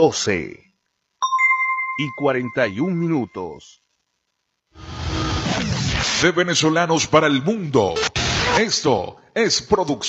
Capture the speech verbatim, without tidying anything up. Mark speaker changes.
Speaker 1: doce y cuarenta y un minutos.
Speaker 2: De venezolanos para el mundo. Esto es producción.